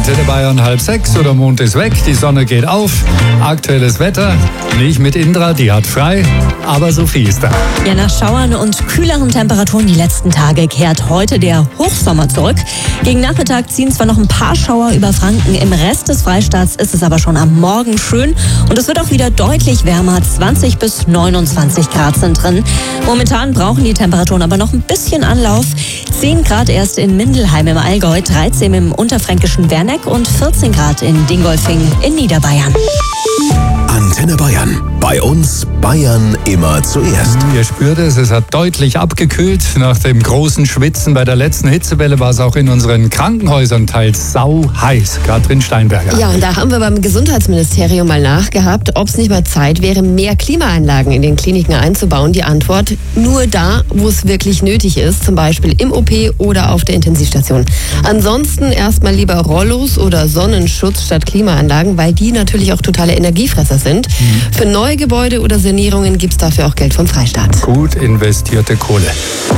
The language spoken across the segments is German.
Antenne Bayern 5:30 oder Mond ist weg, die Sonne geht auf. Aktuelles Wetter, nicht mit Indra, die hat frei, aber Sophie ist da. Ja, nach Schauern und kühleren Temperaturen die letzten Tage kehrt heute der Hochsommer zurück. Gegen Nachmittag ziehen zwar noch ein paar Schauer über Franken, im Rest des Freistaats ist es aber schon am Morgen schön und es wird auch wieder deutlich wärmer, 20 bis 29 Grad sind drin. Momentan brauchen die Temperaturen aber noch ein bisschen Anlauf. 10 Grad erst in Mindelheim im Allgäu, 13 im unterfränkischen Werneck und 14 Grad in Dingolfing in Niederbayern. Antenne Bayern. Bei uns Bayern immer zuerst. Ihr spürt es hat deutlich abgekühlt. Nach dem großen Schwitzen bei der letzten Hitzewelle war es auch in unseren Krankenhäusern teils sau heiß. Katrin Steinberger. Ja, und da haben wir beim Gesundheitsministerium mal nachgehabt, ob es nicht mal Zeit wäre, mehr Klimaanlagen in den Kliniken einzubauen. Die Antwort, nur da, wo es wirklich nötig ist, zum Beispiel im OP oder auf der Intensivstation. Ansonsten erstmal lieber Rollos oder Sonnenschutz statt Klimaanlagen, weil die natürlich auch totale Energiefresser sind. Für neue Gebäude oder Sanierungen gibt es dafür auch Geld vom Freistaat. Gut investierte Kohle.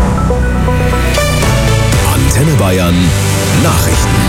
Antenne Bayern Nachrichten.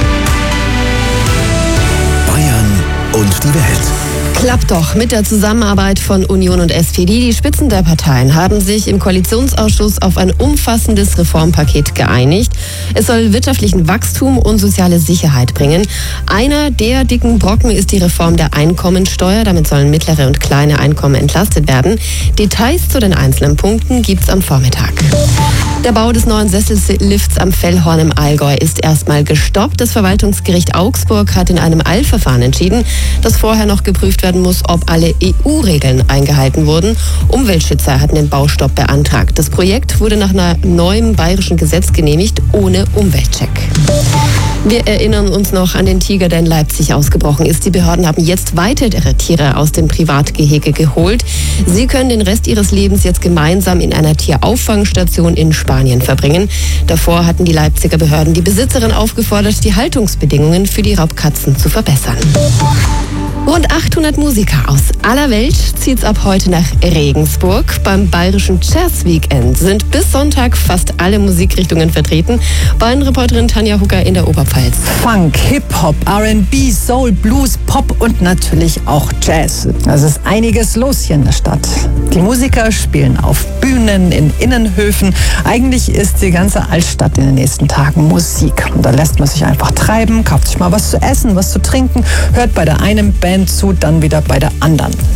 Bayern und die Welt. Klappt doch mit der Zusammenarbeit von Union und SPD. Die Spitzen der Parteien haben sich im Koalitionsausschuss auf ein umfassendes Reformpaket geeinigt. Es soll wirtschaftlichen Wachstum und soziale Sicherheit bringen. Einer der dicken Brocken ist die Reform der Einkommensteuer. Damit sollen mittlere und kleine Einkommen entlastet werden. Details zu den einzelnen Punkten gibt's am Vormittag. Der Bau des neuen Sessellifts am Fellhorn im Allgäu ist erstmal gestoppt. Das Verwaltungsgericht Augsburg hat in einem Eilverfahren entschieden, dass vorher noch geprüft werden muss, ob alle EU-Regeln eingehalten wurden. Umweltschützer hatten den Baustopp beantragt. Das Projekt wurde nach einem neuen bayerischen Gesetz genehmigt, ohne Umweltcheck. Wir erinnern uns noch an den Tiger, der in Leipzig ausgebrochen ist. Die Behörden haben jetzt weitere Tiere aus dem Privatgehege geholt. Sie können den Rest ihres Lebens jetzt gemeinsam in einer Tierauffangstation in Spanien verbringen. Davor hatten die Leipziger Behörden die Besitzerin aufgefordert, die Haltungsbedingungen für die Raubkatzen zu verbessern. Rund 800 Musiker aus aller Welt zieht's ab heute nach Regensburg. Beim Bayerischen Jazz Weekend sind bis Sonntag fast alle Musikrichtungen vertreten. Bayern-Reporterin Tanja Hugger in der Oberpfalz. Funk, Hip-Hop, R&B, Soul, Blues, Pop und natürlich auch Jazz. Es ist einiges los hier in der Stadt. Die Musiker spielen auf Bühnen, in Innenhöfen. Eigentlich ist die ganze Altstadt in den nächsten Tagen Musik. Und da lässt man sich einfach treiben, kauft sich mal was zu essen, was zu trinken, hört bei der einen Band zu, dann wieder bei der anderen.